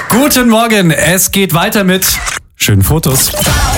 Guten Morgen, es geht weiter mit schönen Fotos.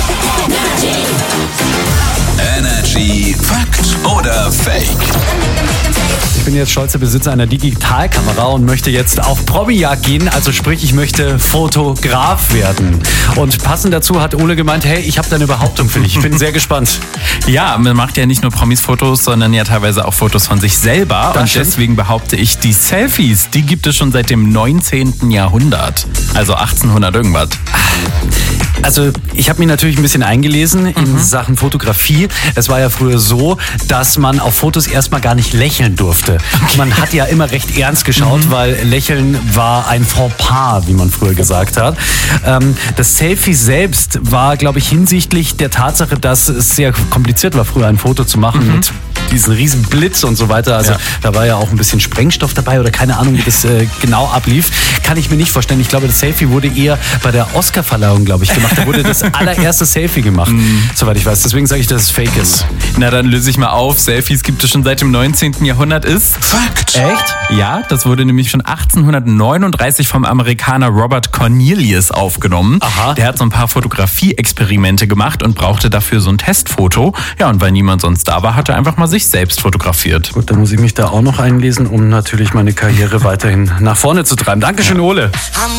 Energy Fakt oder Fake? Ich bin jetzt stolzer Besitzer einer Digitalkamera und möchte jetzt auf Promi-Jagd gehen. Also sprich, ich möchte Fotograf werden. Und passend dazu hat Ole gemeint, hey, ich habe da eine Behauptung für dich. Ich bin sehr gespannt. Ja, man macht ja nicht nur Promis-Fotos, sondern ja teilweise auch Fotos von sich selber. Das und stimmt. deswegen behaupte ich, die Selfies, die gibt es schon seit dem 19. Jahrhundert. Also 1800 irgendwas. Also ich habe mich natürlich ein bisschen eingelesen in Sachen Fotografie. Es war ja früher so, dass man auf Fotos erstmal gar nicht lächeln durfte. Okay. Man hat ja immer recht ernst geschaut, weil Lächeln war ein Fauxpas, wie man früher gesagt hat. Das Selfie selbst war, glaube ich, hinsichtlich der Tatsache, dass es sehr kompliziert war, früher ein Foto zu machen mit diesen riesen Blitz und so weiter. Also da war ja auch ein bisschen Sprengstoff dabei oder keine Ahnung, wie das genau ablief. Kann ich mir nicht vorstellen. Ich glaube, das Selfie wurde eher bei der Oscar-Verleihung, glaube ich, gemacht. Da wurde das allererste Selfie gemacht, soweit ich weiß. Deswegen sage ich, dass es fake ist. Na, dann löse ich mal auf. Selfies gibt es schon seit dem 19. Jahrhundert. Ist Fakt. Echt? Ja, das wurde nämlich schon 1839 vom Amerikaner Robert Cornelius aufgenommen. Aha. Der hat so ein paar Fotografie-Experimente gemacht und brauchte dafür so ein Testfoto. Ja, und weil niemand sonst da war, hat er einfach mal sich selbst fotografiert. Gut, dann muss ich mich da auch noch einlesen, um natürlich meine Karriere weiterhin nach vorne zu treiben. Dankeschön, Ole.